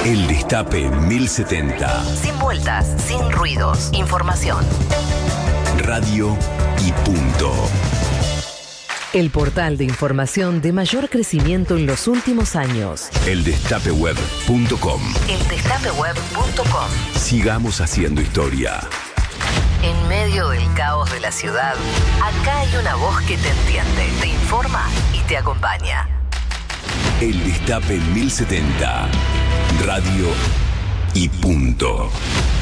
El Destape 1070. Sin vueltas, sin ruidos. Información. Radio y punto. El portal de información de mayor crecimiento en los últimos años. Eldestapeweb.com. Eldestapeweb.com. Sigamos haciendo historia. En medio del caos de la ciudad, acá hay una voz que te entiende, te informa y te acompaña. El Destape 1070. Radio y punto.